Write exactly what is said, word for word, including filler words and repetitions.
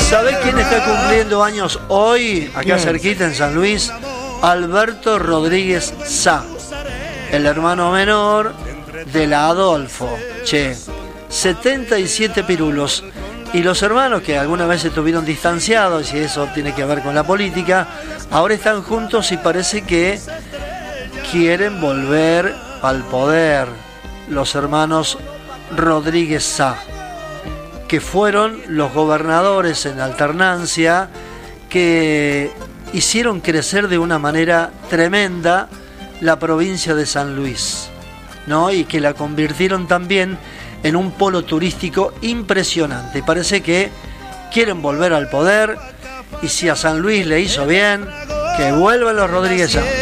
¿Sabés quién está cumpliendo años hoy? Acá ¿Quién? cerquita en San Luis. Alberto Rodríguez Sá, el hermano menor de la Adolfo. Che, setenta y siete pirulos. Y los hermanos que alguna vez estuvieron distanciados, y eso tiene que ver con la política, ahora están juntos y parece que quieren volver al poder. Los hermanos Rodríguez Sá, que fueron los gobernadores en alternancia, que hicieron crecer de una manera tremenda la provincia de San Luis, ¿no? Y que la convirtieron también en un polo turístico impresionante. Y parece que quieren volver al poder, y si a San Luis le hizo bien, que vuelvan los Rodríguez Sá.